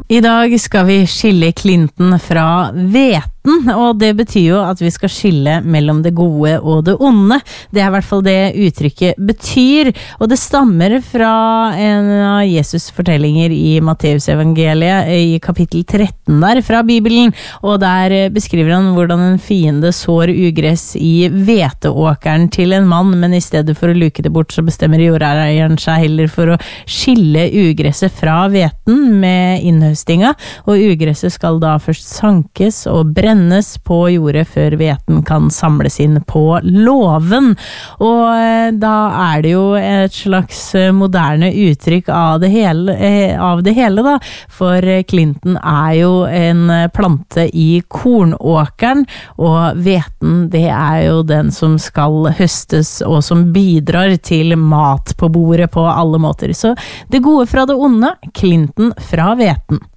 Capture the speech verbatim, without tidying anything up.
I dag skal vi skille Clinton fra hveten, og det betyr jo at vi skal skille mellom det gode og det onde. Det er i hvert fall det uttrykket betyr, og det stammer fra en av Jesus' fortellinger i Matteus evangeliet i kapittel tretten der fra Bibelen, og der beskriver han hvordan en fiende sår ugress i hveteåkeren til en mann, men i stedet for å luke det bort så bestemmer jordeieren seg heller for å skille ugresset fra hveten med innhøstinga, og ugresset skal da først sankes og brennes på jordet før hveten kan samles inn på låven. Og da er det jo et slags moderne uttrykk av det hele, av det hele da, for Clinton er jo en plante i kornåkeren, og hveten det er jo den som skal høstes og som bidrar til mat på bordet på alle måter. Så det gode fra det onde, Clinton fra hveten.